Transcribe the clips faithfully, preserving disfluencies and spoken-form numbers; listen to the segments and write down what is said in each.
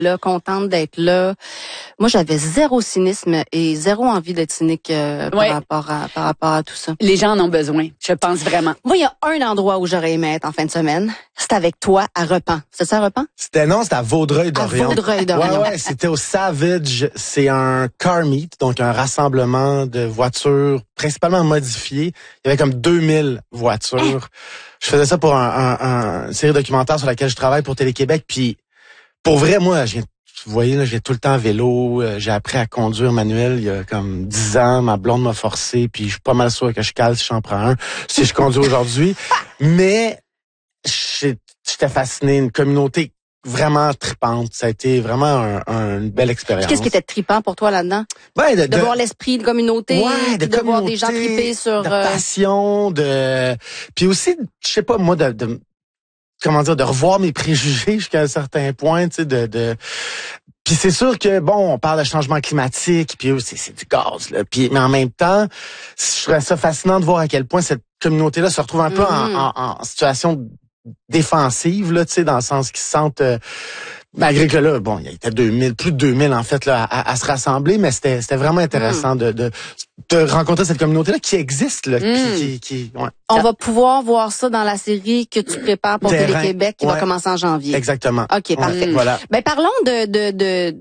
là, contente d'être là. Moi, j'avais zéro cynisme et zéro envie d'être cynique euh, par, ouais. rapport à, par rapport à tout ça. Les gens en ont besoin, je pense vraiment. Moi, il y a un endroit où j'aurais aimé être en fin de semaine. C'est avec toi à Repens. C'est ça, Repens? C'était non, c'était à Vaudreuil-Dorion. À Vaudreuil-Dorion. Ouais, ouais, c'était au Savage. C'est un car meet, donc un rassemblement de voitures principalement modifiées. Il y avait comme deux mille voitures. Je faisais ça pour un, un, un, une série documentaire sur laquelle je travaille pour Télé-Québec. Puis, pour vrai, moi, je viens, vous voyez, là, j'ai tout le temps à vélo. J'ai appris à conduire manuel il y a comme dix ans. Ma blonde m'a forcé, puis je suis pas mal sûr que je cale si j'en prends un, si je conduis aujourd'hui. Mais j'étais fasciné, une communauté vraiment tripante. Ça a été vraiment un, un, une belle expérience. Qu'est-ce qui était trippant pour toi là-dedans? Ben, de, de, de voir l'esprit de communauté, ouais, de, de voir des gens tripper sur... De passion, de... Puis aussi, je sais pas, moi, de, de... Comment dire, de revoir mes préjugés jusqu'à un certain point, tu sais, de... de puis c'est sûr que, bon, on parle de changement climatique, puis c'est, c'est du gaz, là. Puis, mais en même temps, je trouve ça fascinant de voir à quel point cette communauté-là se retrouve un peu mm-hmm. en, en, en situation défensive, là, tu sais, dans le sens qu'ils se sentent... Euh, malgré que là, bon, il y était deux mille, plus de deux mille, en fait, là, à, à se rassembler, mais c'était, c'était vraiment intéressant mm. de, de, de rencontrer cette communauté-là qui existe, là, mm. qui, qui, qui ouais. On va pouvoir voir ça dans la série que tu prépares pour Télé-Québec, qui ouais. va commencer en janvier. Exactement. OK, parfait. Ouais, voilà. Ben, parlons de, de, de,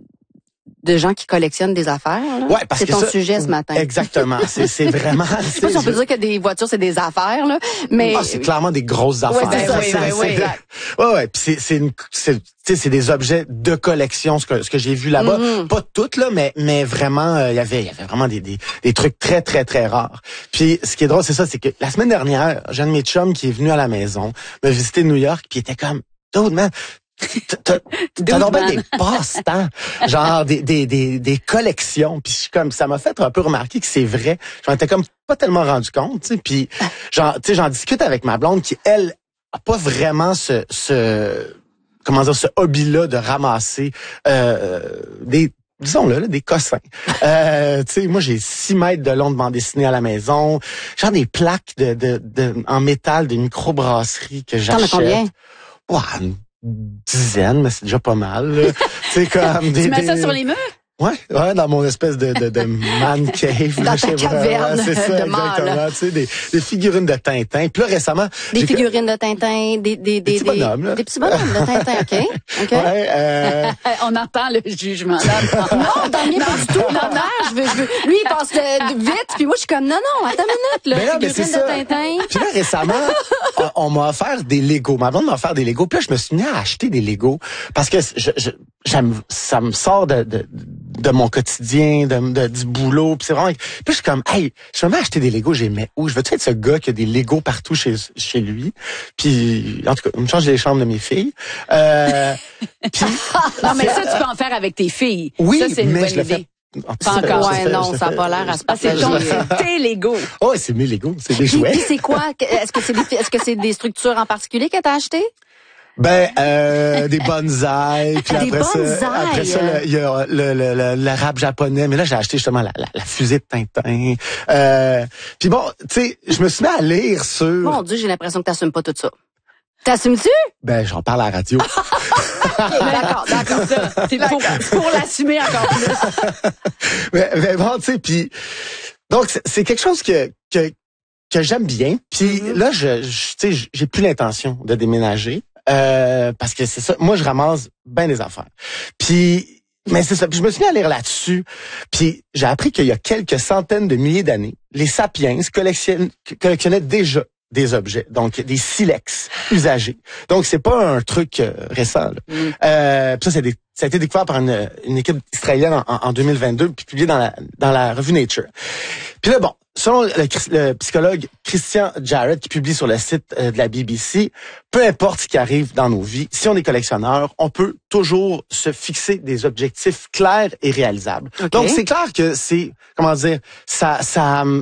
de gens qui collectionnent des affaires. Là. Ouais, parce c'est que ton ça, sujet ce matin. Exactement. C'est, c'est vraiment... Je sais pas si on peut dire que des voitures, c'est des affaires, là, mais... Ah, c'est clairement des grosses affaires. Ouais, ben, oui, oui, oui. Ouais, ouais. Puis c'est, c'est une... C'est, c'est des objets de collection, ce que, ce que j'ai vu là-bas. Mm-hmm. Pas toutes, là, mais, mais vraiment, il euh, y avait, il y avait vraiment des, des, des trucs très, très, très rares. Puis, ce qui est drôle, c'est ça, c'est que la semaine dernière, j'ai un de mes chums qui est venu à la maison, me visiter New York, puis il était comme, dude, man, t'as, t'as donc bien des passe-temps, genre des, des, des, des collections. Puis comme ça m'a fait un peu remarquer que c'est vrai. J'en étais comme pas tellement rendu compte, tu sais. Puis genre, tu sais, j'en discute avec ma blonde qui, elle, a pas vraiment ce... ce comment dire, ce hobby-là de ramasser euh, des, disons-le, là, des cossins. Euh, tu sais, moi, j'ai six mètres de long de bande dessinée à la maison. Genre des plaques de, de, de en métal de microbrasserie que j'achète. T'en as combien? Ouah, une dizaine, mais c'est déjà pas mal. C'est comme des, tu mets des... ça sur les murs? Ouais, ouais, dans mon espèce de, de, de man cave. Dans là, ta caverne ouais, c'est ça, de mâle. exactement. Tu sais, des, des figurines de Tintin. Puis là, récemment... Des figurines de Tintin, des... Des, des, des petits bonhommes, là. Des petits bonhommes de Tintin, OK. OK. Ouais, euh... On entend le jugement, là. Non, tant mieux, pas du tout. Non, non, je veux, je veux... Lui, il passe le, vite, puis moi, je suis comme, non, non, attends une minute, là. Mais là, figurines mais de Tintin. Puis là, récemment, on, on m'a offert des Legos. Ma blonde m'a offert des Legos. Puis là, je me suis mis à acheter des Legos parce que je, je, j'aime, ça me sort de, de, de mon quotidien, de, de du boulot, puis c'est vraiment... Puis je suis comme, hey, je vais m'acheter des Legos, j'ai mais où? Je veux-tu être ce gars qui a des Legos partout chez chez lui? Puis, en tout cas, on me change les chambres de mes filles. Euh, puis, non, mais ça, tu peux en faire avec tes filles. Oui, ça, c'est une mais bonne je le idée. fais. Pas encore. Ouais, non, ça n'a pas l'air à se passer. C'est ton, c'est tes Legos. Oh, c'est mes Legos, c'est des jouets. Puis c'est quoi? Est-ce que c'est des, est-ce que c'est des structures en particulier que t'as achetées? Ben, euh, des bonsaïs, puis des après bonsaïs. ça, après ça, il y a le, le, le, l'arabe japonais, mais là, j'ai acheté justement la, la, la fusée de Tintin. Euh, puis bon, tu sais, je me suis mis à lire sur... Mon Dieu, j'ai l'impression que t'assumes pas tout ça. T'assumes-tu? Ben, j'en parle à la radio. Okay, d'accord, d'accord. Ça, c'est pour, pour l'assumer encore plus. mais, mais bon, tu sais, puis... Donc, c'est, c'est quelque chose que... que que j'aime bien. Puis mm-hmm. là, je, je tu sais, j'ai plus l'intention de déménager. Euh, parce que c'est ça, moi je ramasse bien des affaires. Puis, mais c'est ça, puis je me suis mis à lire là-dessus. Puis j'ai appris qu'il y a quelques centaines de milliers d'années, les sapiens collectionnaient, collectionnaient déjà des objets, donc des silex usagés. Donc c'est pas un truc euh, récent. Là. Mm. Euh, puis ça, c'est des, ça a été découvert par une, une équipe israélienne en, en deux mille vingt-deux, puis publié dans la dans la revue Nature. Puis là, bon. Selon le, le psychologue Christian Jarrett, qui publie sur le site euh, de la B B C, peu importe ce qui arrive dans nos vies, si on est collectionneur, on peut toujours se fixer des objectifs clairs et réalisables. Okay. Donc, c'est clair que c'est, comment dire, ça, ça,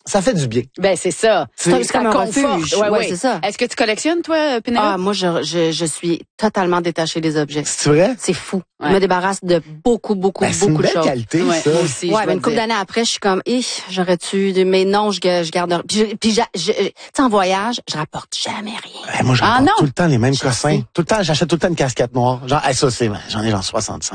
ça fait du bien. Ben, c'est ça. C'est- C'est comme un refuge. Ouais, Ouais, ouais. c'est ça. Est-ce que tu collectionnes, toi, Pénélope? Ah, moi, je, je, je suis totalement détachée des objets. C'est vrai? C'est fou. Ouais. Je me débarrasse de beaucoup, beaucoup, Ben, c'est une beaucoup de belle choses. qualité, Ouais, ça. moi aussi, je Ouais, dois mais une couple dire. d'années après, je suis comme, eh, j'aurais-tu, de- mais non, je, je garde, puis, je- puis j'a- je- tu sais, en voyage, je rapporte jamais rien. Ben, moi, j'en Ah, porte non? tout le temps les mêmes Je cossins. sais. Tout le temps, j'achète tout le temps une casquette noire. Genre, hey, ça, c'est, j'en ai genre soixante-cinq.